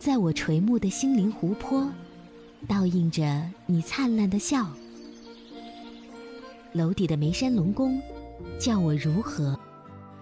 在我垂暮的心灵湖泊，倒映着你灿烂的笑。楼底的眉山龙宫，叫我如何？